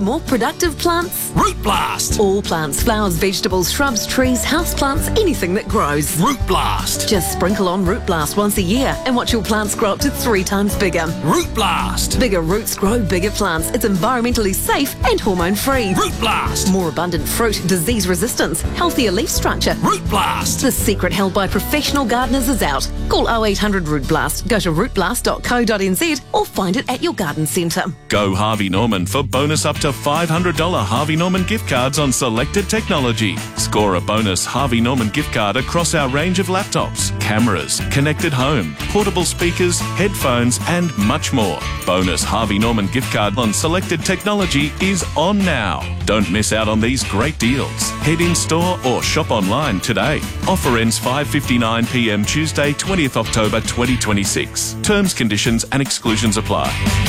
more productive plants? Root Blast! All plants, flowers, vegetables, shrubs, trees, houseplants, anything that grows. Root Blast! Just sprinkle on Root Blast once a year and watch your plants grow up to 3 times bigger. Root Blast! Bigger roots grow bigger plants. It's environmentally safe and hormone-free. Root Blast! More abundant fruit, disease resistance, healthier leaf structure. Root Blast! The secret held by professional gardeners is out. Call 0800 Root Blast, go to rootblast.co.nz or find it at your garden centre. Go Harvey Norman for bonus up to $500 Harvey Norman gift cards on selected technology. Score a bonus Harvey Norman gift card across our range of laptops, cameras, connected home, portable speakers, headphones and much more. Bonus Harvey Norman gift card on selected technology is on now. Don't miss out on these great deals. Head in store or shop online today. Offer ends 5:59 p.m. Tuesday, 20th October 2026. Terms, conditions and exclusions apply.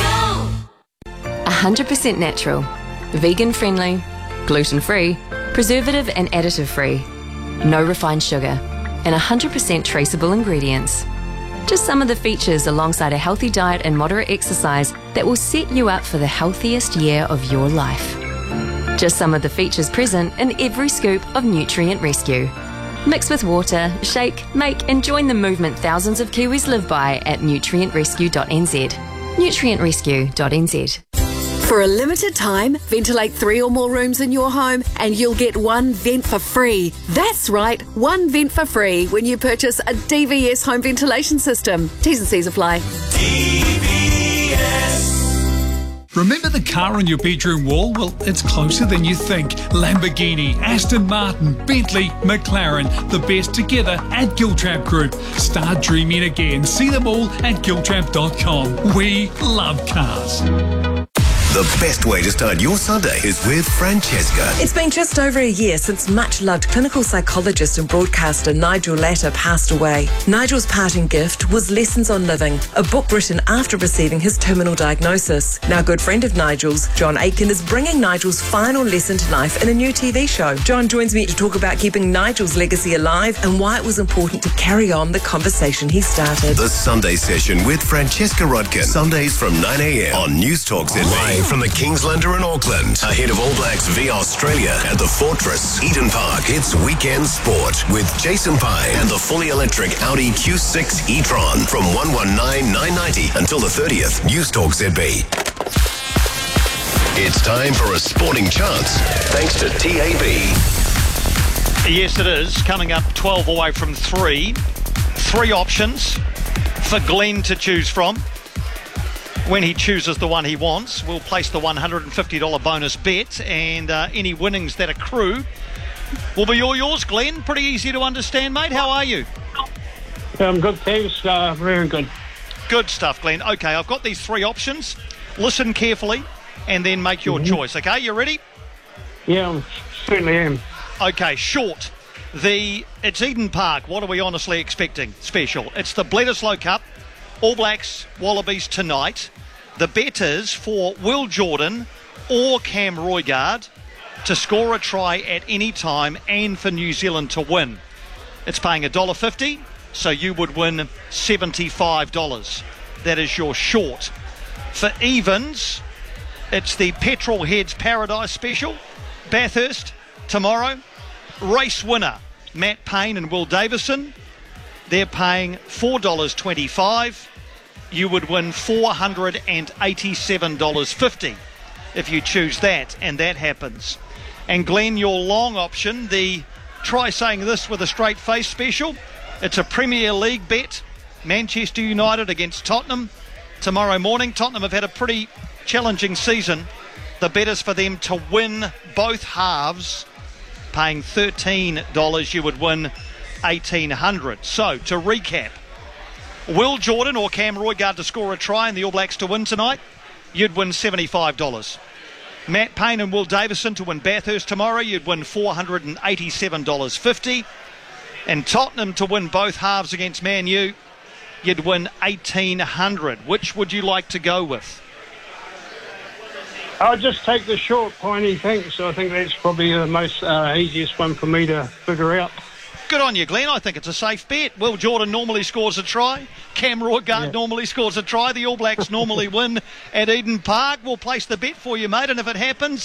100% natural, vegan friendly, gluten free, preservative and additive free, no refined sugar, and 100% traceable ingredients. Just some of the features alongside a healthy diet and moderate exercise that will set you up for the healthiest year of your life. Just some of the features present in every scoop of Nutrient Rescue. Mix with water, shake, make and join the movement thousands of Kiwis live by at nutrientrescue.nz. nutrientrescue.nz. For a limited time, ventilate 3 or more rooms in your home and you'll get 1 vent for free. That's right, 1 vent for free when you purchase a DVS home ventilation system. T's and C's apply. DVS. Remember the car on your bedroom wall? Well, it's closer than you think. Lamborghini, Aston Martin, Bentley, McLaren, the best together at Giltrap Group. Start dreaming again. See them all at giltrap.com. We love cars. The best way to start your Sunday is with Francesca. It's been just over a year since much-loved clinical psychologist and broadcaster Nigel Latta passed away. Nigel's parting gift was Lessons on Living, a book written after receiving his terminal diagnosis. Now, a good friend of Nigel's, John Aitken, is bringing Nigel's final lesson to life in a new TV show. John joins me to talk about keeping Nigel's legacy alive and why it was important to carry on the conversation he started. The Sunday Session with Francesca Rodkin. Sundays from 9 a.m. on News Talk ZB. From the Kingslander in Auckland, ahead of All Blacks v Australia at the Fortress, Eden Park. It's Weekend Sport with Jason Pye and the fully electric Audi Q6 e-tron from 119,990 until the 30th. News Talk ZB. It's time for a sporting chance, thanks to TAB. Yes, it is. Coming up 12 away from 3. 3 options for Glenn to choose from. When he chooses the one he wants, we'll place the $150 bonus bet, and any winnings that accrue will be all yours, Glenn. Pretty easy to understand, mate. How are you? I'm good, thanks. Very good. Good stuff, Glenn. Okay, I've got these 3 options. Listen carefully and then make your choice, okay? You ready? Yeah, I certainly am. Okay, short. It's Eden Park. What are we honestly expecting special? It's the Bledisloe Cup. All Blacks, Wallabies tonight. The bet is for Will Jordan or Cam Roigard to score a try at any time and for New Zealand to win. It's paying $1.50, so you would win $75. That is your short. For evens, it's the Petrol Heads Paradise Special. Bathurst tomorrow. Race winner, Matt Payne and Will Davison. They're paying $4.25. You would win $487.50 if you choose that, and that happens. And Glenn, your long option, the try saying this with a straight face special. It's a Premier League bet. Manchester United against Tottenham tomorrow morning. Tottenham have had a pretty challenging season. The bet is for them to win both halves, paying $13. You would win $1,800. So, to recap, Will Jordan or Cam Roigard to score a try and the All Blacks to win tonight, you'd win $75. Matt Payne and Will Davison to win Bathurst tomorrow, you'd win $487.50. And Tottenham to win both halves against Man U, you'd win $1,800. Which would you like to go with? I'll just take the short, Piney, thanks. I think that's probably the most easiest one for me to figure out. Good on you, Glenn. I think it's a safe bet. Will Jordan normally scores a try. Cam Roigard normally scores a try. The All Blacks normally win at Eden Park. We'll place the bet for you, mate, and if it happens,